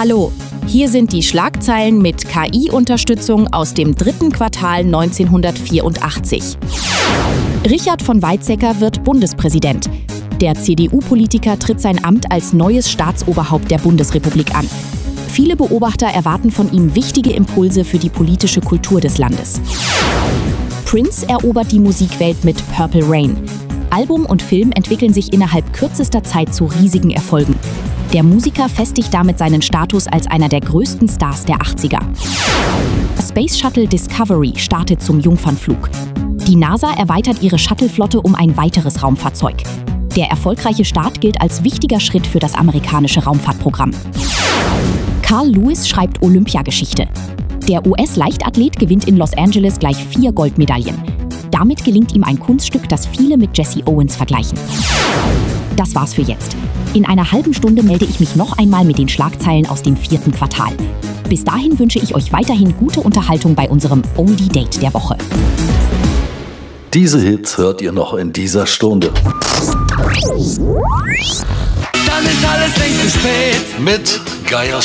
Hallo, hier sind die Schlagzeilen mit KI-Unterstützung aus dem 3. Quartal 1984. Richard von Weizsäcker wird Bundespräsident. Der CDU-Politiker tritt sein Amt als neues Staatsoberhaupt der Bundesrepublik an. Viele Beobachter erwarten von ihm wichtige Impulse für die politische Kultur des Landes. Prince erobert die Musikwelt mit Purple Rain. Album und Film entwickeln sich innerhalb kürzester Zeit zu riesigen Erfolgen. Der Musiker festigt damit seinen Status als einer der größten Stars der 80er. Space Shuttle Discovery startet zum Jungfernflug. Die NASA erweitert ihre Shuttleflotte um ein weiteres Raumfahrzeug. Der erfolgreiche Start gilt als wichtiger Schritt für das amerikanische Raumfahrtprogramm. Carl Lewis schreibt Olympiageschichte. Der US-Leichtathlet gewinnt in Los Angeles gleich 4 Goldmedaillen. Damit gelingt ihm ein Kunststück, das viele mit Jesse Owens vergleichen. Das war's für jetzt. In einer halben Stunde melde ich mich noch einmal mit den Schlagzeilen aus dem 4. Quartal. Bis dahin wünsche ich euch weiterhin gute Unterhaltung bei unserem Oldie Date der Woche. Diese Hits hört ihr noch in dieser Stunde. Dann ist alles längst zu spät. Mit Geier